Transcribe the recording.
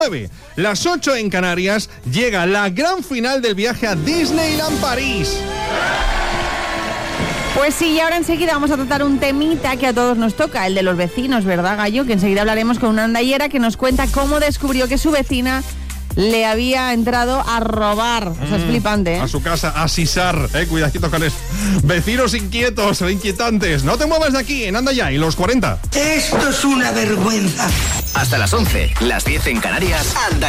Las 8 en Canarias, llega la gran final del viaje a Disneyland París. Pues sí, y ahora enseguida vamos a tratar un temita que a todos nos toca, el de los vecinos, ¿verdad, Gallo? Que enseguida hablaremos con una andallera que nos cuenta cómo descubrió que su vecina le había entrado a robar. O sea, es flipante, ¿eh? A su casa, a sisar, cuidadito con eso. Vecinos inquietos o inquietantes, no te muevas de aquí, en Anda Ya, y los 40. Esto es una vergüenza. Hasta las 11, las 10 en Canarias, Anda